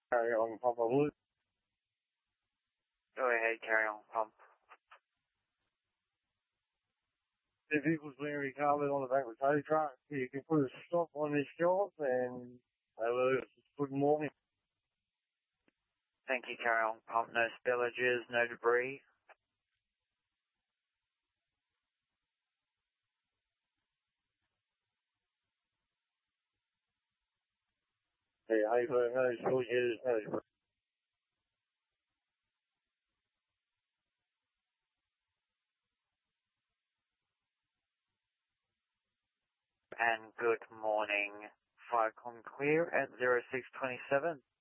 Carry on, Papa Wood. Go ahead, carry on, pump. The vehicle's being recovered on the back of a tow truck. You can put a stop on this job and good morning. Thank you, carry on, pump. No spillages, no debris. Yeah, no spillages, no debris. And good morning. Fire con clear at 0627.